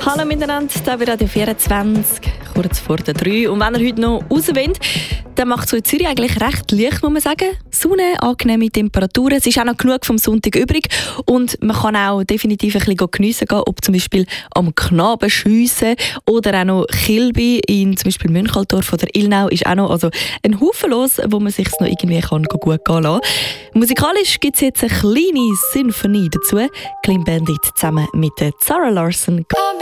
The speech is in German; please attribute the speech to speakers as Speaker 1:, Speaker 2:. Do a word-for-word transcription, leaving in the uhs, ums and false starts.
Speaker 1: Hallo miteinander, hier bei Radio vierundzwanzig, kurz vor der drei. Und wenn ihr heute noch raus wollt, dann macht es so in Zürich eigentlich recht leicht, muss man sagen. Sonne, angenehme Temperaturen, es ist auch noch genug vom Sonntag übrig. Und man kann auch definitiv ein bisschen geniessen gehen, ob zum Beispiel am Knaben schiessen oder auch noch Kilby in zum Beispiel Münchaltorf oder Ilnau ist auch noch also ein Haufen los, wo man sich noch irgendwie kann gut gehen lassen kann. Musikalisch gibt es jetzt eine kleine Sinfonie dazu. Clean Bandit zusammen mit Zara Larsson.